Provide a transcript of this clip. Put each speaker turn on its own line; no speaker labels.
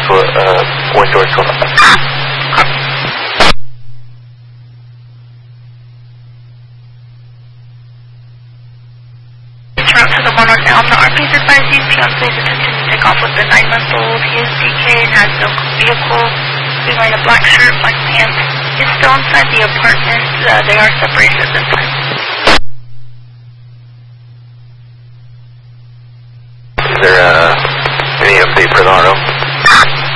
说温州说了。
Turn to the 1 now. The RPs advise you fiancé is attempting to take off with the 9-month-old. He is DK and has no vehicle. He's wearing a black shirt, black pants. He's still inside the apartment. They are separated at this time.